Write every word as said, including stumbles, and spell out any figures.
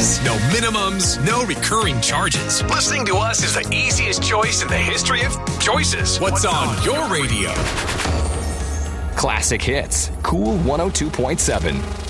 fees, no minimums, no recurring charges. Listening to us is the easiest choice in the history of choices. What's on your radio? Classic Hits, Cool one oh two point seven.